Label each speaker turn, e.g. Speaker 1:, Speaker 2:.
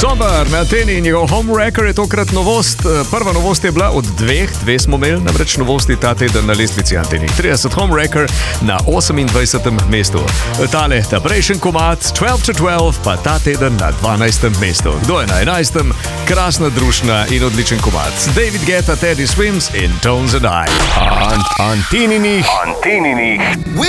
Speaker 1: Zombr na Teni in njegov Homewrecker je tokrat novost. Prva novost je bila od dve smo imeli, namreč novosti ta teden na lestvici Antenih 30. Homewrecker na 28. mestu. Tale, ta prejšen komad 12 to 12 pa ta teden na 12. mestu. Kdo je na 11. Krasna, družna in odličen komad. David Guetta, Teddy Swims in Tones and I.
Speaker 2: Anteninih